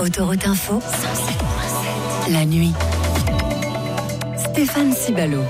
Autoroute Info, la nuit. Stéphane Cibalo.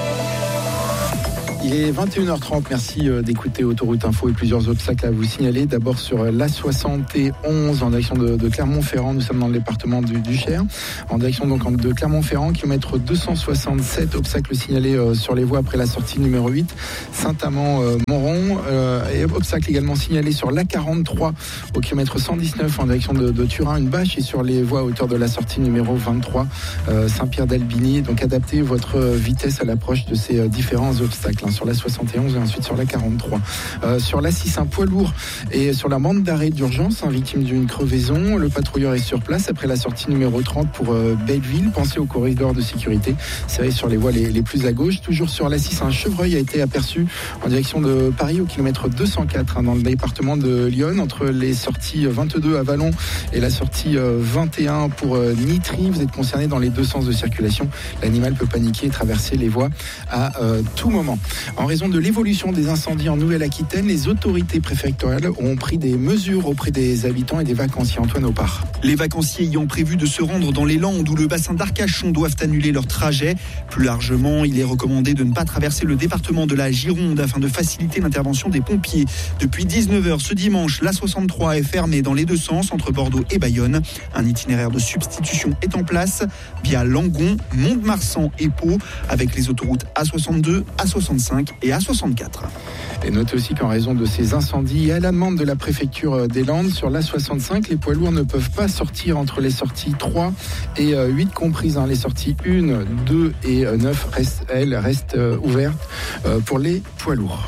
Il est 21h30, merci d'écouter Autoroute Info et plusieurs obstacles à vous signaler. D'abord sur l'A71 en direction de Clermont-Ferrand, nous sommes dans le département du Cher. En direction donc de Clermont-Ferrand, kilomètre 267, obstacle signalé sur les voies après la sortie numéro 8, Saint-Amand-Moron. Et obstacle également signalé sur l'A43 au kilomètre 119 en direction de Turin, une bâche, et sur les voies à hauteur de la sortie numéro 23, Saint-Pierre-d'Albigny. Donc adaptez votre vitesse à l'approche de ces différents obstacles. Sur la 71 et ensuite sur la 43. Sur la 6, un poids lourd et sur la bande d'arrêt d'urgence, victime d'une crevaison. Le patrouilleur est sur place après la sortie numéro 30 pour Belleville. Pensez au corridor de sécurité, c'est sur les voies les plus à gauche. Toujours sur la 6, un chevreuil a été aperçu en direction de Paris au kilomètre 204 dans le département de Lyon, entre les sorties 22 à Vallon et la sortie 21 pour Nitry. Vous êtes concerné dans les deux sens de circulation. L'animal peut paniquer et traverser les voies à tout moment. En raison de l'évolution des incendies en Nouvelle-Aquitaine, les autorités préfectorales ont pris des mesures auprès des habitants et des vacanciers. Antoine Opar. Les vacanciers ayant prévu de se rendre dans les Landes ou le bassin d'Arcachon doivent annuler leur trajet. Plus largement, il est recommandé de ne pas traverser le département de la Gironde afin de faciliter l'intervention des pompiers. Depuis 19h ce dimanche, l'A63 est fermée dans les deux sens entre Bordeaux et Bayonne. Un itinéraire de substitution est en place via Langon, Mont-de-Marsan et Pau, avec les autoroutes A62, A65 et A64. Et notez aussi qu'en raison de ces incendies et à la demande de la préfecture des Landes, sur l'A65, les poids lourds ne peuvent pas sortir entre les sorties 3 et 8 comprises. Les sorties 1, 2 et 9 restent ouvertes pour les poids lourds.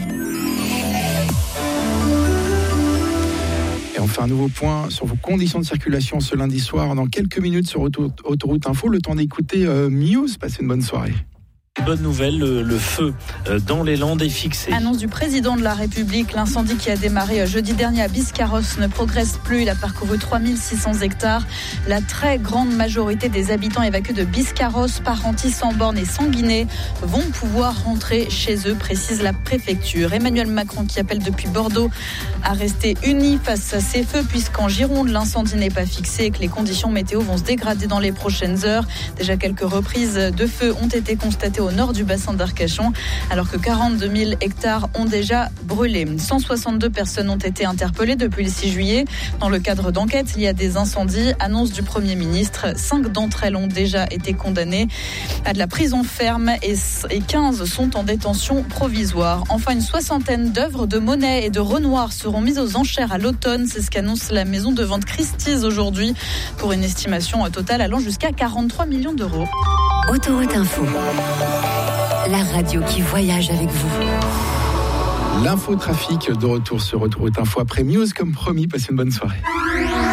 Et on fait un nouveau point sur vos conditions de circulation ce lundi soir. Dans quelques minutes sur Autoroute Info, le temps d'écouter Muse. Passez une bonne soirée. Bonne nouvelle, le feu dans les Landes est fixé. Annonce du président de la République, l'incendie qui a démarré jeudi dernier à Biscarrosse ne progresse plus. Il a parcouru 3600 hectares. La très grande majorité des habitants évacués de Biscarrosse, Parentis, Samborne et Sanguinet vont pouvoir rentrer chez eux, précise la préfecture. Emmanuel Macron qui appelle depuis Bordeaux à rester unis face à ces feux, puisqu'en Gironde, l'incendie n'est pas fixé et que les conditions météo vont se dégrader dans les prochaines heures. Déjà quelques reprises de feu ont été constatées au nord du bassin d'Arcachon, alors que 42 000 hectares ont déjà brûlé. 162 personnes ont été interpellées depuis le 6 juillet. Dans le cadre d'enquêtes liées à des incendies, annonce du Premier ministre, 5 d'entre elles ont déjà été condamnées à de la prison ferme et 15 sont en détention provisoire. Enfin, une soixantaine d'œuvres de Monet et de Renoir seront mises aux enchères à l'automne. C'est ce qu'annonce la maison de vente Christie's aujourd'hui, pour une estimation totale allant jusqu'à 43 millions d'euros. Autoroute Info, la radio qui voyage avec vous. L'infotrafic de retour sur Autoroute Info après Muse comme promis. Passez une bonne soirée.